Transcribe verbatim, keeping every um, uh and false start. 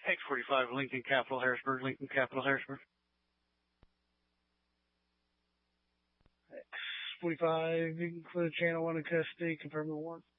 X forty-five, Lincoln Capital Harrisburg, Lincoln Capital Harrisburg. X forty-five, for the channel one in custody, confirm the one.